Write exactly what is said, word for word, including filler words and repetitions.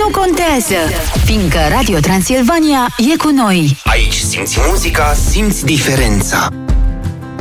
nu contează, fiindcă Radio Transilvania e cu noi. Aici simți muzica, simți diferența.